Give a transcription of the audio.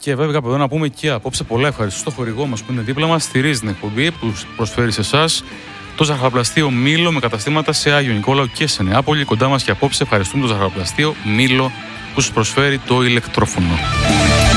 Και βέβαια από εδώ να πούμε και απόψε πολλά ευχαριστώ στο χορηγό μας που είναι δίπλα μας, στηρίζει την εκπομπή που προσφέρει σε εσάς το ζαχαροπλαστείο Μήλο με καταστήματα σε Άγιο Νικόλαο και σε Νεάπολη. Κοντά μας και απόψε ευχαριστούμε το ζαχαροπλαστείο Μήλο που σας προσφέρει το ηλεκτρόφωνο.